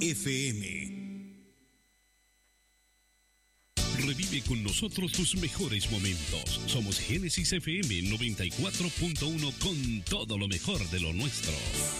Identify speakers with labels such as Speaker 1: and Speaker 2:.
Speaker 1: FM.
Speaker 2: Revive con nosotros tus mejores momentos. Somos Génesis FM 94.1 con todo lo mejor de lo nuestro.